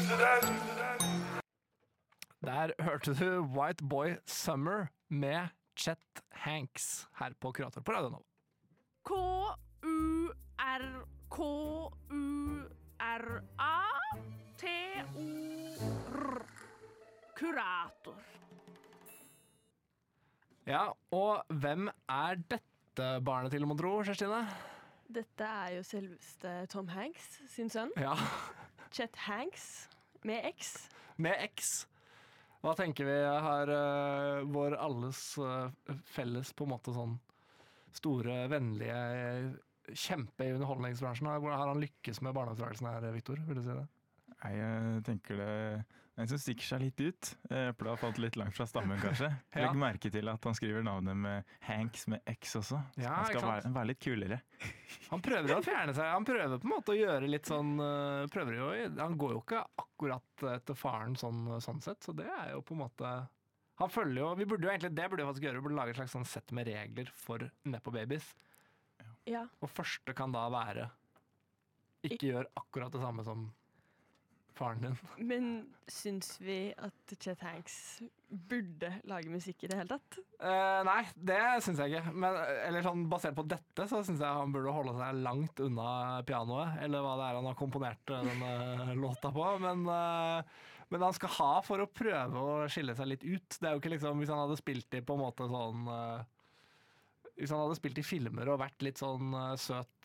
Der hørte du White Boy Summer med Chet Hanks her på Kurator på Radio Nova. Kurator. Kurator. Ja, og hvem er dette barnet til, må tro, Kjerstine? Dette er jo selveste Tom Hanks sin sønn. Ja, Chet Hanks med X. med X. Hva tenker vi har vår alles felles på en måte sånn store, vennlige kjempe i underholdningsbransjen? Har han lykkes med barneoppdragelsen her, Victor? Vil du si det? Nei, jeg tenker det er en som stikker seg litt ut. Eplet har falt litt langt fra stammen, kanskje. Ja. Legg merke til at han skriver navnet med Hanks med X også. Så Ja, han skal ikke sant? være litt kulere. Han prøver å fjerne seg. Han prøver på en måte å gjøre litt sånn han går jo ikke akkurat etter faren sånn sett, så det er jo på en måte han følger jo, det burde vi faktisk gjøre. Vi burde lage et slags sånn sett med regler for nepo-babies. Ja. Og første kan da være ikke gjør akkurat det samme som faren din. Men syns vi at Chet Hanks burde lage musikk i det hele tatt? Nei, det syns jeg ikke. Men, eller sånn, basert på dette så syns jeg han burde holde seg langt unna pianoet, eller hva det er han har komponert denne låta på. Men han skal ha for å prøve å skille seg litt ut. Det er jo ikke liksom, hvis han hadde spilt i på en måte sånn hvis han hadde spilt i filmer og vært litt sånn søt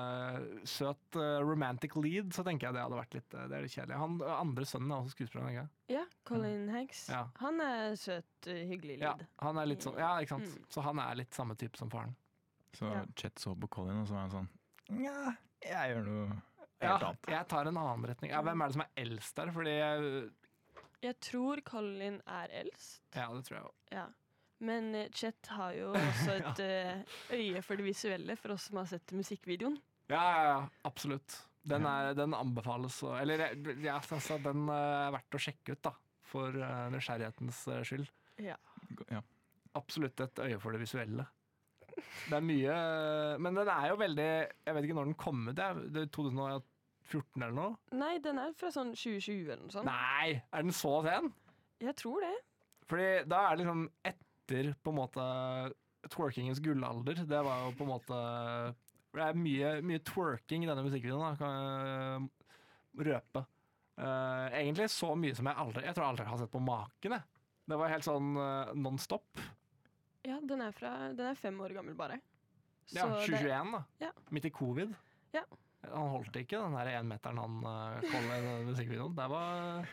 romantic lead, så tenker jeg det hadde vært litt, det er litt kjedelig. Han andre sønnen er også skuespiller, ikke? Ja, Colin Hanks. Ja. Han er søt, hyggelig Ja, lyd. han er litt sånn, ja, ikke sant? Så han er litt samme type som faren. Så Ja. Chet så på Colin, og så var han sånn ja, jeg gjør noe Ja, helt annet. jeg tar en annen retning. Ja, hvem er det som er eldst der? Fordi Jeg tror Colin er eldst. ja, det tror jeg også. Ja. Men Chet har jo også et øye for det visuelle, for oss som har sett musikkvideoen. Ja, absolutt. Den anbefales. Eller ja, altså, den er verdt å sjekke ut, da. For nysgjerrighetens skyld. Ja. Ja. Absolutt et øye for det visuelle. Det er mye Men den er jo veldig Jeg vet ikke når den kom ut. Det er 2014 eller noe? Nei, den er fra sånn 2020 eller noe sånt. Nei! Er den så sen? Jeg tror det. Fordi da er det liksom etter på en måte twerkingens gullalder. Det var jo på en måte Det er mye twerking i denne musikkvideoen, da, kan jeg røpe. Egentlig så mye som jeg tror aldri har sett på maken. Jeg. Det var helt sånn non-stop. Ja, den er 5 år gammel bare. Ja, Så 2021 da. Ja. Midt i covid. Ja. Han holdt ikke den der 1 meteren han kom i denne musikkvideoen. Det var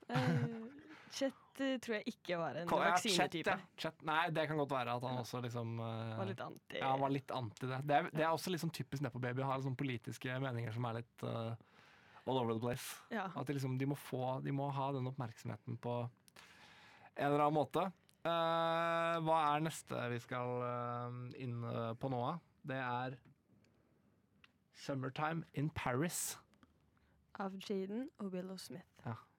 Chet tror jeg ikke var en Chet, vaksinetype. ja. Chet. Nei, det kan godt være at han også liksom Var litt anti. Ja, han var litt anti det. Det er også litt sånn typisk nepo-baby å ha sånne politiske meninger som er litt all over the place. Ja. At de må ha den oppmerksomheten på en eller annen måte. Hva er neste vi skal inn på nå? Det er Summertime in Paris. Av Jaden og Willow Smith. Ja.